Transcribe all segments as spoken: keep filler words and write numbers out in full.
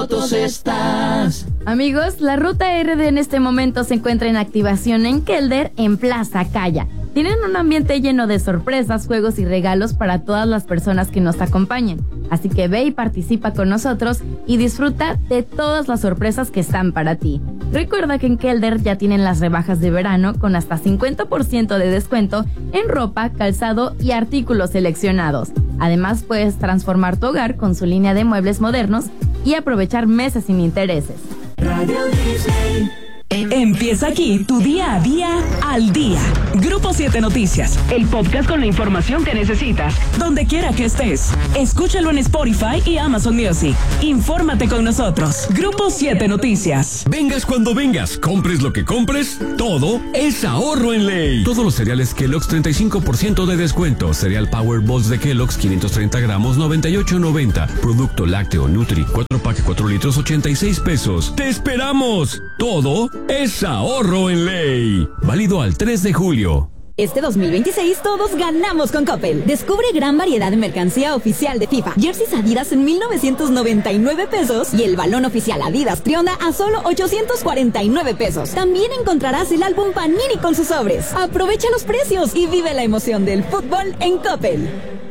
Fotos estás. Amigos, la ruta R D en este momento se encuentra en activación en Kelder, en Plaza Calla. Tienen un ambiente lleno de sorpresas, juegos y regalos para todas las personas que nos acompañen. Así que ve y participa con nosotros y disfruta de todas las sorpresas que están para ti. Recuerda que en Kelder ya tienen las rebajas de verano con hasta cincuenta por ciento de descuento en ropa, calzado y artículos seleccionados. Además, puedes transformar tu hogar con su línea de muebles modernos y aprovechar meses sin intereses. Radio Disney. Empieza aquí tu día a día al día. Grupo siete Noticias, el podcast con la información que necesitas, donde quiera que estés. Escúchalo en Spotify y Amazon Music. Infórmate con nosotros. Grupo siete Noticias. Vengas cuando vengas, compres lo que compres, todo es ahorro en ley. Todos los cereales Kellogg's treinta y cinco por ciento de descuento. Cereal Power Balls de Kellogg's quinientos treinta gramos noventa y ocho noventa. Producto lácteo Nutri cuatro pack cuatro litros ochenta y seis pesos. ¡Te esperamos! Todo es ahorro en ley. Válido al tres de julio. Este dos mil veintiséis todos ganamos con Coppel. Descubre gran variedad de mercancía oficial de FIFA. Jerseys Adidas en mil novecientos noventa y nueve pesos y el balón oficial Adidas Trionda a solo ochocientos cuarenta y nueve pesos. También encontrarás el álbum Panini con sus sobres. Aprovecha los precios y vive la emoción del fútbol en Coppel.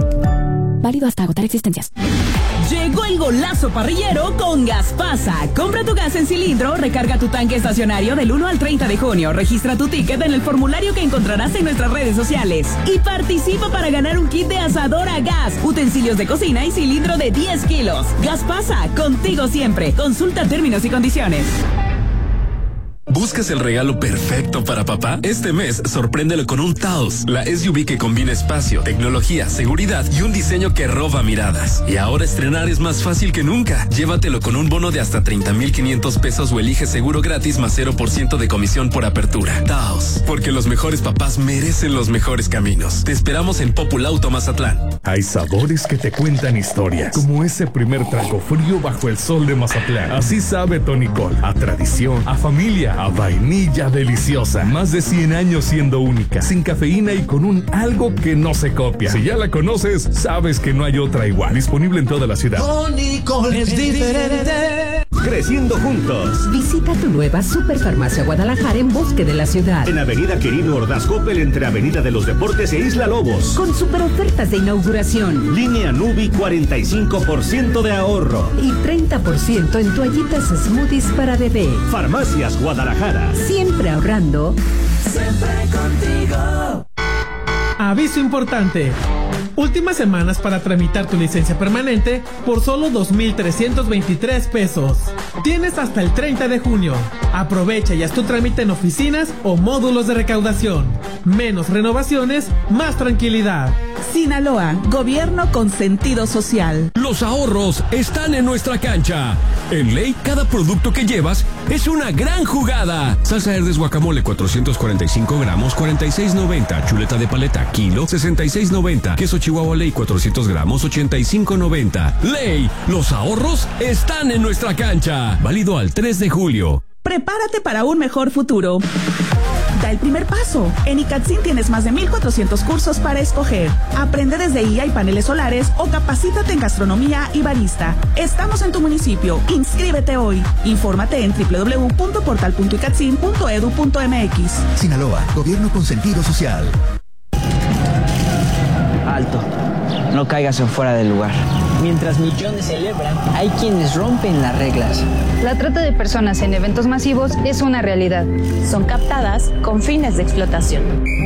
Válido hasta agotar existencias. Llegó el golazo parrillero con Gaspasa. Compra tu gas en cilindro, recarga tu tanque estacionario del uno al treinta de junio. Registra tu ticket en el formulario que encontrarás en nuestras redes sociales. Y participa para ganar un kit de asador a gas, utensilios de cocina y cilindro de diez kilos. Gaspasa, contigo siempre. Consulta términos y condiciones. ¿Buscas el regalo perfecto para papá? Este mes, sorpréndelo con un Taos, la S U V que combina espacio, tecnología, seguridad y un diseño que roba miradas. Y ahora estrenar es más fácil que nunca. Llévatelo con un bono de hasta treinta mil quinientos pesos o elige seguro gratis más cero por ciento de comisión por apertura. Taos, porque los mejores papás merecen los mejores caminos. Te esperamos en Populauto Mazatlán. Hay sabores que te cuentan historias, como ese primer trago frío bajo el sol de Mazatlán. Así sabe Tonicol, a tradición, a familia, a vainilla deliciosa. Más de cien años siendo única, sin cafeína y con un algo que no se copia. Si ya la conoces, sabes que no hay otra igual. Disponible en toda la ciudad. Tonicol es diferente. Creciendo juntos. Visita tu nueva Superfarmacia Guadalajara en Bosque de la Ciudad. En Avenida Quirino Ordaz Coppel entre Avenida de los Deportes e Isla Lobos. Con super ofertas de inauguración. Línea Nubi cuarenta y cinco por ciento de ahorro. Y treinta por ciento en toallitas smoothies para bebé. Farmacias Guadalajara. Siempre ahorrando. Siempre contigo. Aviso importante. Últimas semanas para tramitar tu licencia permanente por solo dos mil trescientos veintitrés pesos. Tienes hasta el treinta de junio. Aprovecha y haz tu trámite en oficinas o módulos de recaudación. Menos renovaciones, más tranquilidad. Sinaloa, gobierno con sentido social. Los ahorros están en nuestra cancha. En ley, cada producto que llevas es una gran jugada. Salsa Herdes guacamole cuatrocientos cuarenta y cinco gramos, cuarenta y seis noventa. Chuleta de paleta, kilo, sesenta y seis noventa. Queso Chihuahua Ley cuatrocientos gramos, ochenta y cinco noventa. Ley, los ahorros están en nuestra cancha. Válido al tres de julio. Prepárate para un mejor futuro. Da el primer paso. En ICATSIN tienes más de mil cuatrocientos cursos para escoger. Aprende desde I A y paneles solares o capacítate en gastronomía y barista. Estamos en tu municipio. Inscríbete hoy. Infórmate en doble u doble u doble u punto portal punto icatsin punto edu punto m x. Sinaloa, gobierno con sentido social. Alto. No caigas en fuera del lugar. Mientras millones celebran, hay quienes rompen las reglas. La trata de personas en eventos masivos es una realidad. Son captadas con fines de explotación.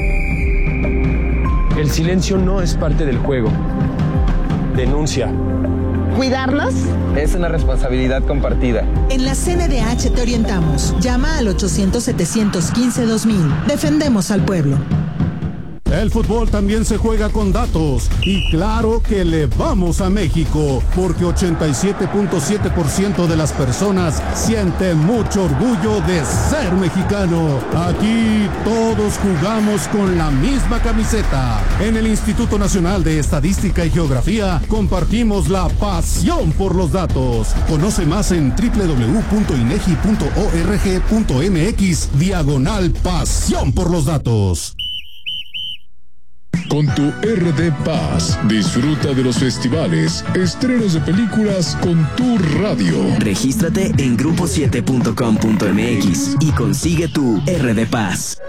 El silencio no es parte del juego. Denuncia. ¿Cuidarlos? Es una responsabilidad compartida. En la C N D H te orientamos. Llama al ochocientos setecientos quince dos mil. Defendemos al pueblo. El fútbol también se juega con datos y claro que le vamos a México porque ochenta y siete punto siete por ciento de las personas sienten mucho orgullo de ser mexicano. Aquí todos jugamos con la misma camiseta. En el Instituto Nacional de Estadística y Geografía compartimos la pasión por los datos. Conoce más en doble u doble u doble u punto inegi punto org punto m x diagonal pasión por los datos. con tu R D Paz. Disfruta de los festivales, estrenos de películas con tu radio. Regístrate en grupo siete punto com punto m x y consigue tu R D Paz.